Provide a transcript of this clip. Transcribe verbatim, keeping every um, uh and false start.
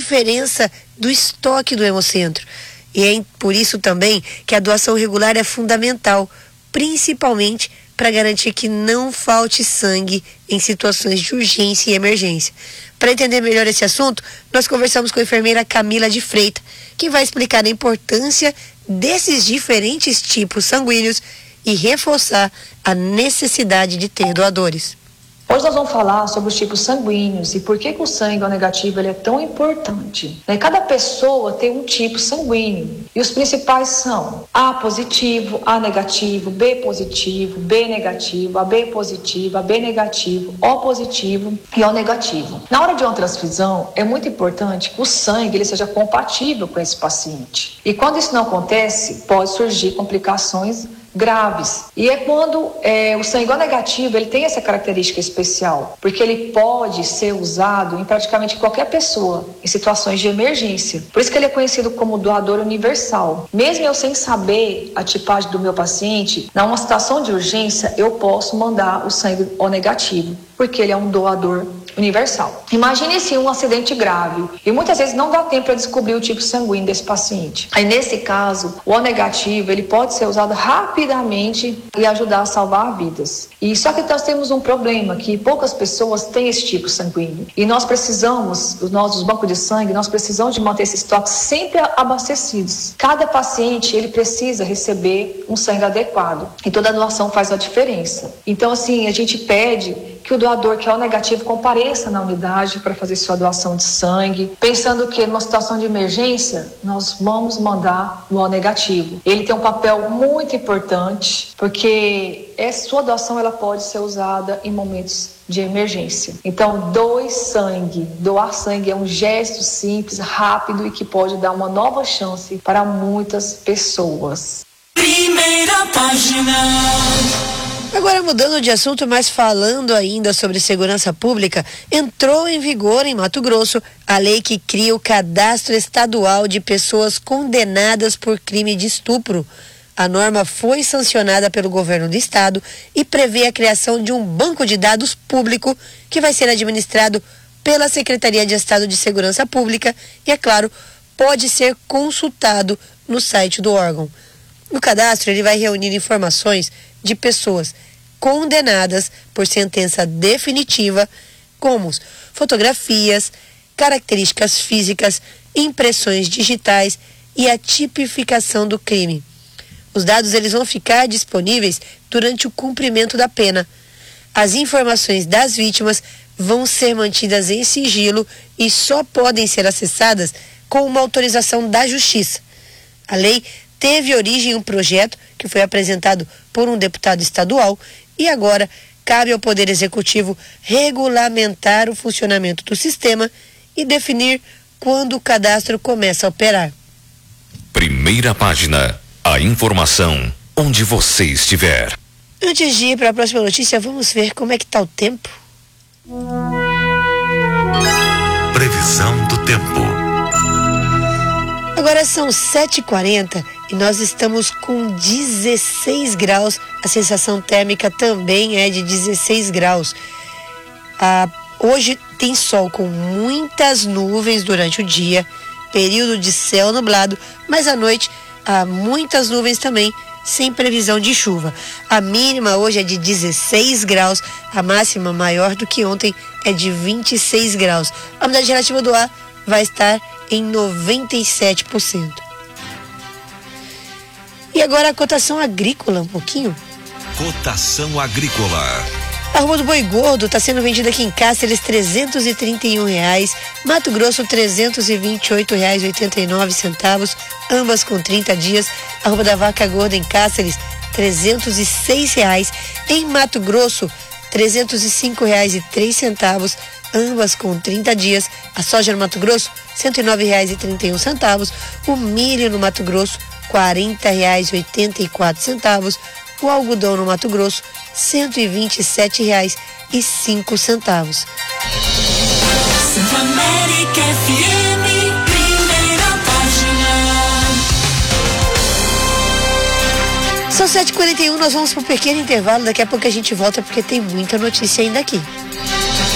diferença do estoque do Hemocentro. E é por isso também que a doação regular é fundamental, principalmente para garantir que não falte sangue em situações de urgência e emergência. Para entender melhor esse assunto, nós conversamos com a enfermeira Camila de Freitas, que vai explicar a importância desses diferentes tipos sanguíneos e reforçar a necessidade de ter doadores. Hoje nós vamos falar sobre os tipos sanguíneos e por que, que o sangue O negativo ele é tão importante. Cada pessoa tem um tipo sanguíneo e os principais são A positivo, A negativo, B positivo, B negativo, A B positivo, A B negativo, O positivo e O negativo. Na hora de uma transfusão é muito importante que o sangue ele seja compatível com esse paciente. E quando isso não acontece, pode surgir complicações graves. E é quando é, o sangue O negativo ele tem essa característica especial, porque ele pode ser usado em praticamente qualquer pessoa em situações de emergência. Por isso que ele é conhecido como doador universal. Mesmo eu sem saber a tipagem do meu paciente, numa situação de urgência eu posso mandar o sangue O negativo, porque ele é um doador universal. Imagine se um acidente grave e muitas vezes não dá tempo para descobrir o tipo sanguíneo desse paciente. Aí nesse caso, o O negativo ele pode ser usado rapidamente e ajudar a salvar vidas. E só que nós temos um problema que poucas pessoas têm esse tipo sanguíneo e nós precisamos, nós os bancos de sangue, nós precisamos de manter esses estoques sempre abastecidos. Cada paciente ele precisa receber um sangue adequado e toda doação faz a diferença. Então assim a gente pede que o doador que é O negativo compareça na unidade para fazer sua doação de sangue, pensando que numa situação de emergência nós vamos mandar o O negativo. Ele tem um papel muito importante porque essa sua doação ela pode ser usada em momentos de emergência. Então doe sangue, doar sangue é um gesto simples, rápido e que pode dar uma nova chance para muitas pessoas. Primeira página. Agora mudando de assunto, mas falando ainda sobre segurança pública, entrou em vigor em Mato Grosso a lei que cria o cadastro estadual de pessoas condenadas por crime de estupro. A norma foi sancionada pelo governo do estado e prevê a criação de um banco de dados público que vai ser administrado pela Secretaria de Estado de Segurança Pública e, é claro, pode ser consultado no site do órgão. O cadastro ele vai reunir informações de pessoas condenadas por sentença definitiva, como fotografias, características físicas, impressões digitais e a tipificação do crime. Os dados eles vão ficar disponíveis durante o cumprimento da pena. As informações das vítimas vão ser mantidas em sigilo e só podem ser acessadas com uma autorização da Justiça. A lei teve origem em um projeto que foi apresentado por um deputado estadual e agora cabe ao Poder Executivo regulamentar o funcionamento do sistema e definir quando o cadastro começa a operar. Primeira página. A informação onde você estiver. Antes de ir para a próxima notícia, vamos ver como é que está o tempo. Previsão do tempo. Agora são sete e quarenta e nós estamos com dezesseis graus. A sensação térmica também é de dezesseis graus. Ah, hoje tem sol com muitas nuvens durante o dia, período de céu nublado, mas à noite há muitas nuvens também, sem previsão de chuva. A mínima hoje é de dezesseis graus, a máxima maior do que ontem é de vinte e seis graus. A umidade relativa do ar vai estar em noventa e sete por cento. E agora a cotação agrícola, um pouquinho. Cotação agrícola. Arroba do boi gordo está sendo vendido aqui em Cáceres trezentos e trinta e um reais, Mato Grosso trezentos e vinte e oito reais e oitenta e nove centavos, ambas com trinta dias. Arroba da vaca gorda em Cáceres trezentos e seis reais, em Mato Grosso trezentos e cinco reais e três centavos, ambas com trinta dias. A soja no Mato Grosso cento e nove reais e trinta e um centavos, o milho no Mato Grosso quarenta reais e oitenta e quatro centavos, o algodão no Mato Grosso cento e vinte e sete reais e cinco centavos. Santa América F M, primeira página. São sete e quarenta e um, nós vamos para um pequeno intervalo, daqui a pouco a gente volta porque tem muita notícia ainda aqui.